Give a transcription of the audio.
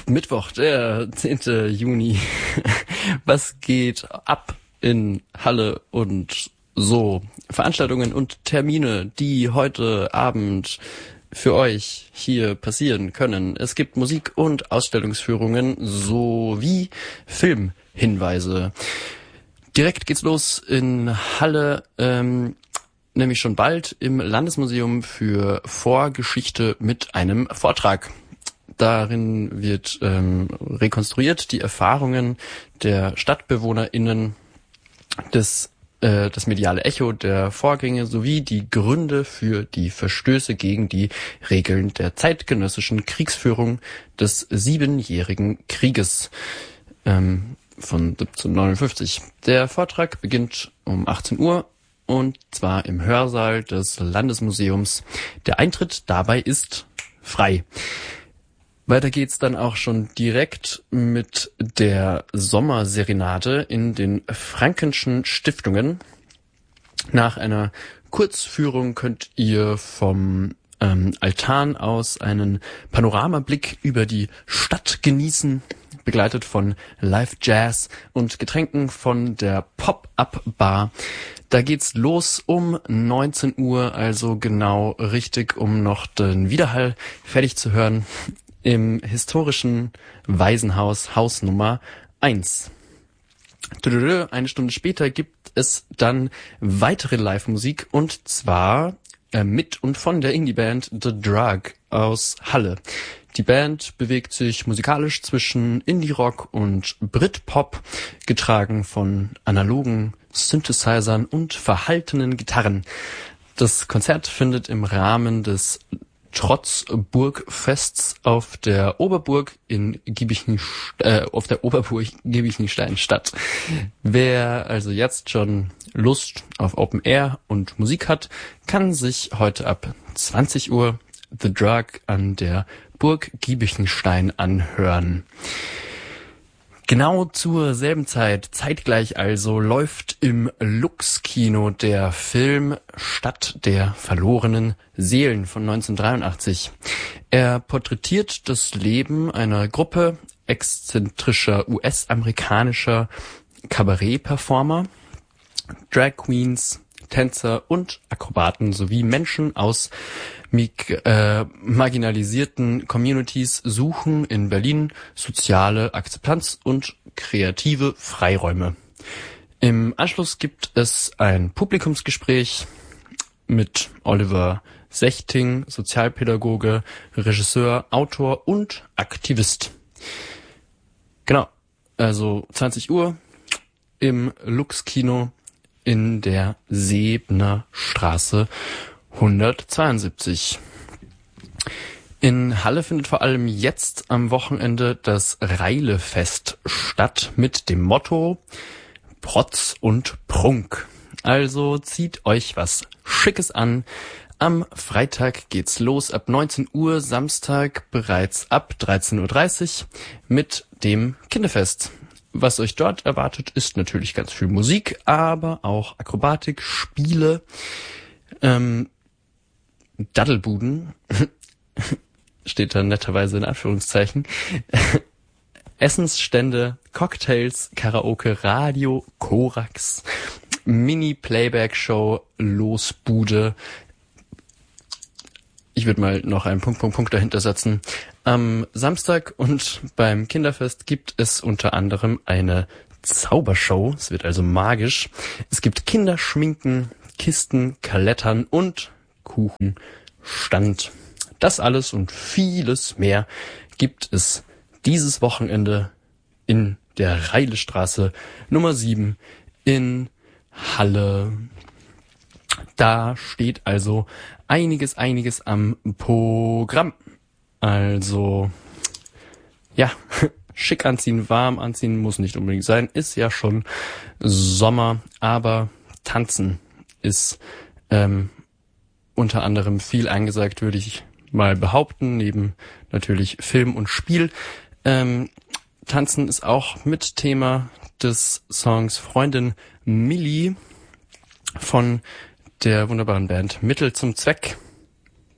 Mittwoch, der 10. Juni. Was geht ab in Halle und so? Veranstaltungen und Termine, die heute Abend für euch hier passieren können. Es gibt Musik- und Ausstellungsführungen sowie Filmhinweise. Direkt geht's los in Halle, nämlich schon bald im Landesmuseum für Vorgeschichte mit einem Vortrag. Darin wird rekonstruiert die Erfahrungen der StadtbewohnerInnen, das mediale Echo der Vorgänge sowie die Gründe für die Verstöße gegen die Regeln der zeitgenössischen Kriegsführung des Siebenjährigen Krieges von 1759. Der Vortrag beginnt um 18 Uhr und zwar im Hörsaal des Landesmuseums. Der Eintritt dabei ist frei. Weiter geht's dann auch schon direkt mit der Sommerserenade in den Frankenschen Stiftungen. Nach einer Kurzführung könnt ihr vom Altan aus einen Panoramablick über die Stadt genießen, begleitet von Live-Jazz und Getränken von der Pop-Up-Bar. Da geht's los um 19 Uhr, also genau richtig, um noch den Widerhall fertig zu hören. Im historischen Waisenhaus, Haus Nummer 1. Eine Stunde später gibt es dann weitere Live-Musik und zwar mit und von der Indie-Band The Drug aus Halle. Die Band bewegt sich musikalisch zwischen Indie-Rock und Britpop, getragen von analogen Synthesizern und verhaltenen Gitarren. Das Konzert findet im Rahmen des Trotzburgfests auf der Oberburg Giebichenstein statt. Wer also jetzt schon Lust auf Open Air und Musik hat, kann sich heute ab 20 Uhr The Drug an der Burg Giebichenstein anhören. Genau zur selben Zeit, zeitgleich also, läuft im Lux-Kino der Film Stadt der verlorenen Seelen von 1983. Er porträtiert das Leben einer Gruppe exzentrischer US-amerikanischer Kabarett-Performer, Drag Queens, Tänzer und Akrobaten sowie Menschen aus marginalisierten Communities suchen in Berlin soziale Akzeptanz und kreative Freiräume. Im Anschluss gibt es ein Publikumsgespräch mit Oliver Sechting, Sozialpädagoge, Regisseur, Autor und Aktivist. Genau, also 20 Uhr im Lux-Kino in der Seebner Straße 172. In Halle findet vor allem jetzt am Wochenende das Reilefest statt mit dem Motto Protz und Prunk. Also zieht euch was Schickes an. Am Freitag geht's los ab 19 Uhr, Samstag bereits ab 13.30 Uhr mit dem Kinderfest. Was euch dort erwartet, ist natürlich ganz viel Musik, aber auch Akrobatik, Spiele, Daddelbuden, steht da netterweise in Anführungszeichen, Essensstände, Cocktails, Karaoke, Radio, Korax, Mini-Playback-Show, Losbude. Ich würde mal noch einen Punkt dahinter setzen. Am Samstag und beim Kinderfest gibt es unter anderem eine Zaubershow. Es wird also magisch. Es gibt Kinderschminken, Kisten, Kalettern und Kuchenstand. Das alles und vieles mehr gibt es dieses Wochenende in der Reilestraße Nummer 7 in Halle. Da steht also einiges am Programm. Also, ja, schick anziehen, warm anziehen muss nicht unbedingt sein. Ist ja schon Sommer, aber tanzen ist unter anderem viel angesagt, würde ich mal behaupten, neben natürlich Film und Spiel. Tanzen ist auch mit Thema des Songs Freundin Milli von der wunderbaren Band Mittel zum Zweck.